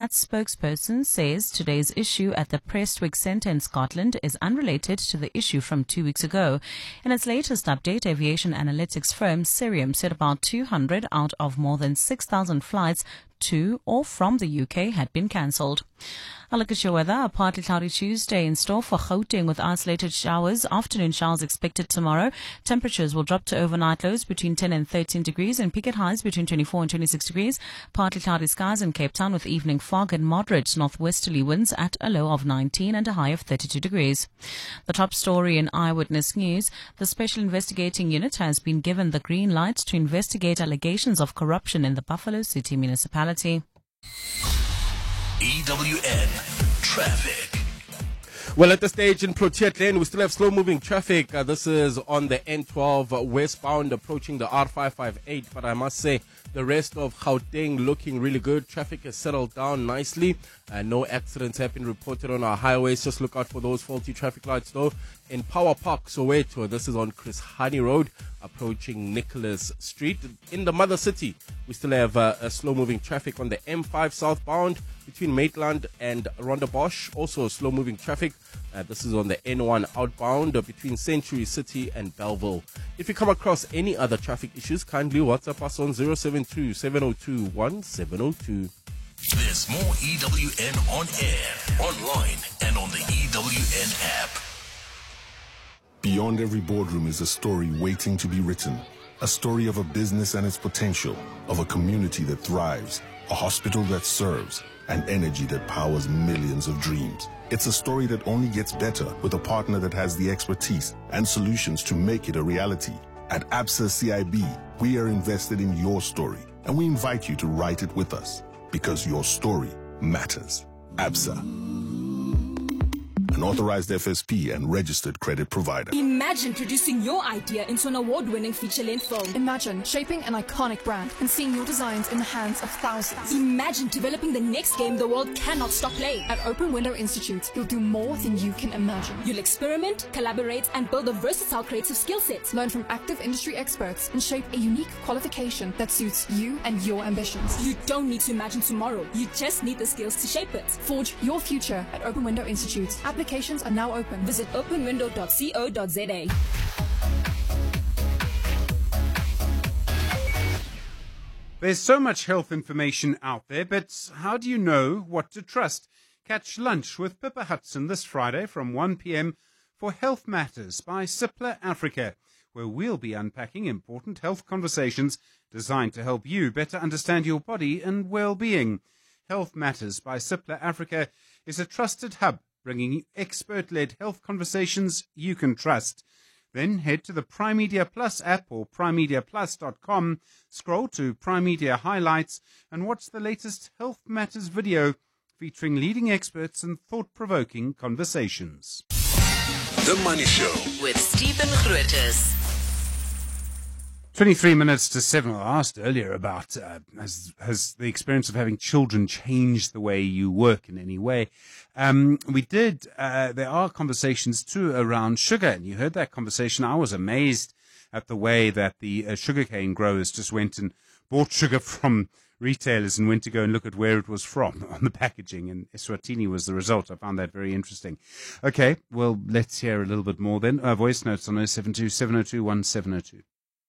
That spokesperson says today's issue at the Prestwick Centre in Scotland is unrelated to the issue from 2 weeks ago. In its latest update, aviation analytics firm Cirium said about 200 out of more than 6,000 flights to or from the UK had been cancelled. A look at your weather. A partly cloudy Tuesday in store for Gauteng with isolated showers. Afternoon showers expected tomorrow. Temperatures will drop to overnight lows between 10 and 13 degrees and peak at highs between 24 and 26 degrees. Partly cloudy skies in Cape Town with evening fog and moderate northwesterly winds at a low of 19 and a high of 32 degrees. The top story in Eyewitness News. The Special Investigating Unit has been given the green light to investigate allegations of corruption in the Buffalo City municipality. EWN Traffic. Well, at the stage in Protea Lane, we still have slow-moving traffic. This is on the N12 westbound approaching the R558. But I must say, the rest of Gauteng looking really good. Traffic has settled down nicely. No accidents have been reported on our highways. Just look out for those faulty traffic lights, though. In Power Park, Soweto, this is on Chris Hani Road, approaching Nicholas Street. In the Mother City, we still have a slow-moving traffic on the M5 southbound between Maitland and Rondebosch. Also slow-moving traffic. This is on the N1 outbound between Century City and Belleville. If you come across any other traffic issues, kindly WhatsApp us on 072-702-1702. There's more EWN on air, online, and on the EWN app. Beyond every boardroom is a story waiting to be written. A story of a business and its potential, of a community that thrives, a hospital that serves, and energy that powers millions of dreams. It's a story that only gets better with a partner that has the expertise and solutions to make it a reality. At Absa CIB, we are invested in your story, and we invite you to write it with us, because your story matters. Absa, an authorized FSP and registered credit provider. Imagine producing your idea into an award-winning feature-length film. Imagine shaping an iconic brand and seeing your designs in the hands of thousands. Imagine developing the next game the world cannot stop playing. At Open Window Institute, you'll do more than you can imagine. You'll experiment, collaborate, and build a versatile creative skill set. Learn from active industry experts and shape a unique qualification that suits you and your ambitions. You don't need to imagine tomorrow. You just need the skills to shape it. Forge your future at Open Window Institute. Applications are now open. Visit openwindow.co.za. There's so much health information out there, but how do you know what to trust? Catch lunch with Pippa Hudson this Friday from 1 p.m. for Health Matters by Cipla Africa, where we'll be unpacking important health conversations designed to help you better understand your body and well-being. Health Matters by Cipla Africa is a trusted hub bringing you expert-led health conversations you can trust. Then head to the Prime Media Plus app or primemediaplus.com, scroll to Prime Media Highlights, and watch the latest Health Matters video featuring leading experts and thought-provoking conversations. The Money Show with Stephen Grootes. 23 minutes to 7. I asked earlier about has the experience of having children changed the way you work in any way? We did. There are conversations too around sugar, and you heard that conversation. I was amazed at the way that the sugarcane growers just went and bought sugar from retailers and went to go and look at where it was from on the packaging, and Eswatini was the result. I found that very interesting. Okay, well, let's hear a little bit more then. Voice notes on 072-702-1702.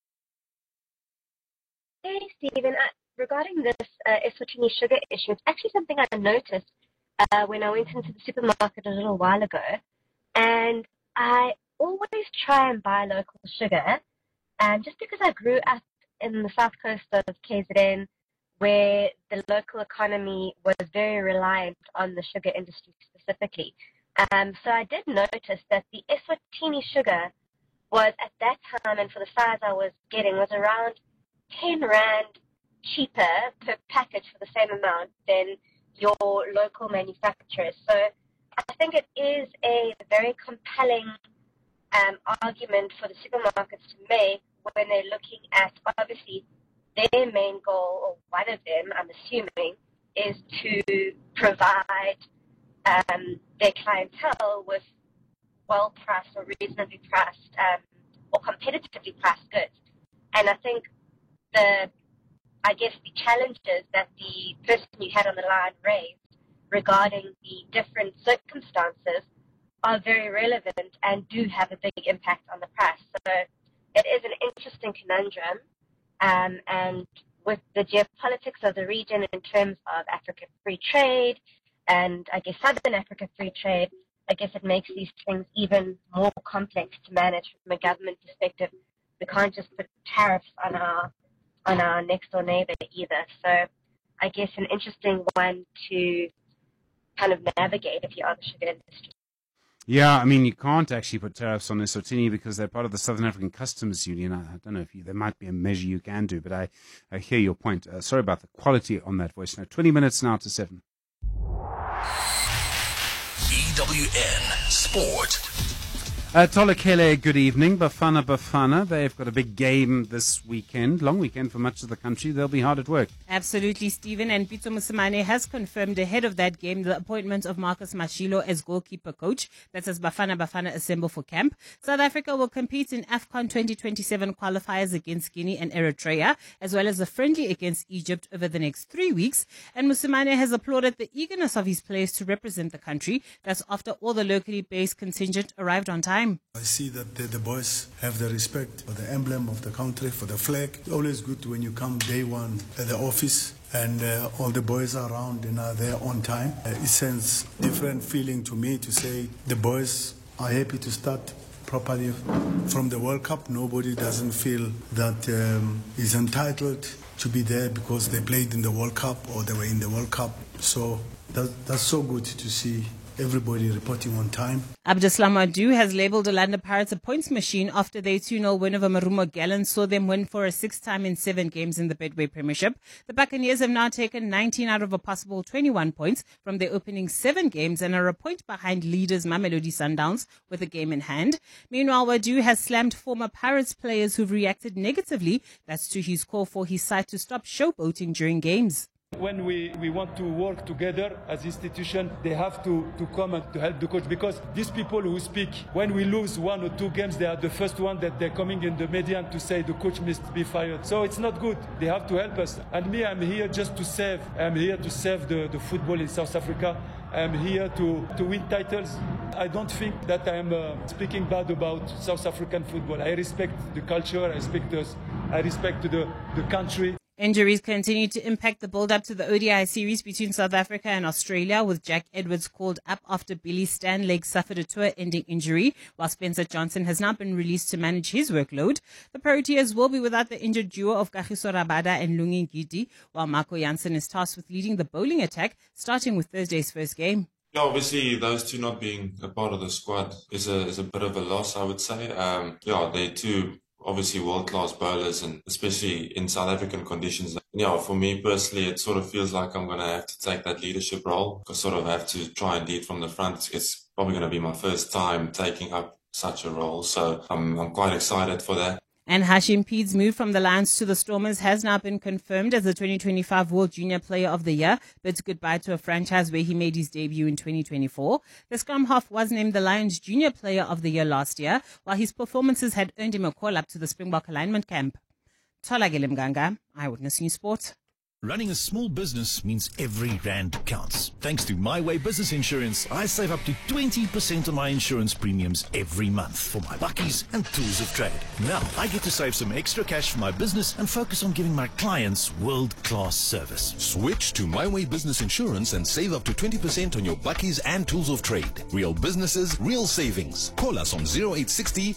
Hey, Stephen. Regarding this Eswatini sugar issue, it's actually something I noticed when I went into the supermarket a little while ago. And I always try and buy local sugar. And just because I grew up in the south coast of KZN, where the local economy was very reliant on the sugar industry specifically. So I did notice that the Eswatini sugar was at that time, and for the size I was getting, was around 10 Rand cheaper per package for the same amount than your local manufacturers. So I think it is a very compelling argument for the supermarkets to make when they're looking at, obviously, their main goal, or one of them, I'm assuming, is to provide their clientele with well-priced or reasonably priced or competitively priced goods. And I think the challenges that the person you had on the line raised regarding the different circumstances are very relevant and do have a big impact on the price. So it is an interesting conundrum, and with the geopolitics of the region in terms of Africa free trade and I guess Southern Africa free trade, I guess it makes these things even more complex to manage from a government perspective. We can't just put tariffs on our next door neighbor either. So I guess an interesting one to kind of navigate if you are the sugar industry. Yeah, I mean, you can't actually put tariffs on Eswatini because they're part of the Southern African Customs Union. I don't know if there might be a measure you can do, but I hear your point. Sorry about the quality on that voice note. 20 minutes now to 7. EWN Sport. Tolakele, good evening. Bafana, they've got a big game this weekend, long weekend for much of the country. They'll be hard at work. Absolutely, Stephen. And Pitso Mosimane has confirmed ahead of that game the appointment of Marcus Mashilo as goalkeeper coach. That's as Bafana assemble for camp. South Africa will compete in AFCON 2027 qualifiers against Guinea and Eritrea, as well as a friendly against Egypt over the next 3 weeks. And Mosimane has applauded the eagerness of his players to represent the country. That's after all the locally based contingent arrived on time. I see that the boys have the respect for the emblem of the country, for the flag. It's always good when you come day one at the office and all the boys are around and are there on time. It sends different feeling to me to say the boys are happy to start properly from the World Cup. Nobody doesn't feel that is entitled to be there because they played in the World Cup or they were in the World Cup. So that's so good to see everybody reporting on time. Abdeslam Adu has labelled Orlando Pirates a points machine after their 2-0 win over Marumo Gallants saw them win for a 6th time in 7 games in the Betway Premiership. The Buccaneers have now taken 19 out of a possible 21 points from their opening 7 games and are a point behind leaders Mamelodi Sundowns with a game in hand. Meanwhile, Adu has slammed former Pirates players who've reacted negatively. That's to his call for his side to stop showboating during games. When we want to work together as institution, they have to come and to help the coach, because these people who speak, when we lose 1 or 2 games, they are the first one that they're coming in the media to say the coach must be fired. So it's not good. They have to help us. And me, I'm here just to save. I'm here to save the football in South Africa. I'm here to win titles. I don't think that I'm speaking bad about South African football. I respect the culture. I respect us. I respect the country. Injuries continue to impact the build-up to the ODI series between South Africa and Australia, with Jack Edwards called up after Billy Stanley suffered a tour-ending injury, while Spencer Johnson has now been released to manage his workload. The Proteas will be without the injured duo of Kagiso Rabada and Lungi Ngidi, while Marco Jansen is tasked with leading the bowling attack, starting with Thursday's first game. Yeah, obviously those two not being a part of the squad is a bit of a loss, I would say. They're two obviously world-class bowlers, and especially in South African conditions. Yeah, for me personally, it sort of feels like I'm going to have to take that leadership role. I sort of have to try and lead from the front. It's probably going to be my first time taking up such a role, so I'm quite excited for that. And Hashim Peed's move from the Lions to the Stormers has now been confirmed as the 2025 World Junior Player of the Year, bids goodbye to a franchise where he made his debut in 2024. The scrum half was named the Lions Junior Player of the Year last year, while his performances had earned him a call-up to the Springbok alignment camp. Tolakele Mganga, Eyewitness News Sport. Running a small business means every rand counts. Thanks to My Way Business Insurance, I save up to 20% on my insurance premiums every month for my buckies and tools of trade. Now I get to save some extra cash for my business and focus on giving my clients world-class service. Switch to My Way Business Insurance and save up to 20% on your buckies and tools of trade. Real businesses, real savings. Call us on 0860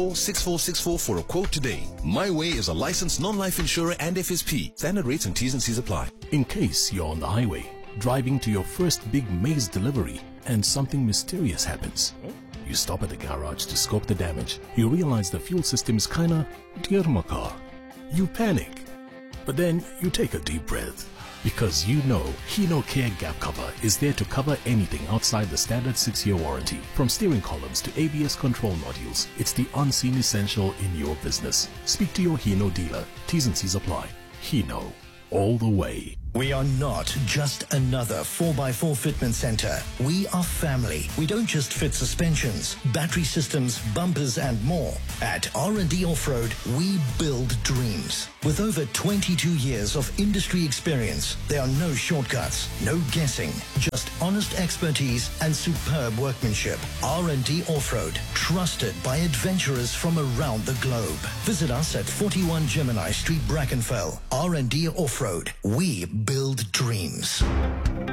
646464 for a quote today. My Way is a licensed non-life insurer and FSP. Standard rates and T's and C's apply. In case you're on the highway, driving to your first big maize delivery, and something mysterious happens. You stop at the garage to scope the damage. You realize the fuel system is kinda dear my car. You panic. But then you take a deep breath. Because you know Hino Care Gap Cover is there to cover anything outside the standard 6-year warranty. From steering columns to ABS control modules, it's the unseen essential in your business. Speak to your Hino dealer. T's and C's apply. Hino. All the way. We are not just another 4x4 fitment center. We are family. We don't just fit suspensions, battery systems, bumpers and more. At R&D Off-Road, we build dreams. With over 22 years of industry experience, there are no shortcuts, no guessing, just honest expertise and superb workmanship. R&D Off-Road, trusted by adventurers from around the globe. Visit us at 41 Gemini Street, Brackenfell. R&D Off-Road, we build dreams.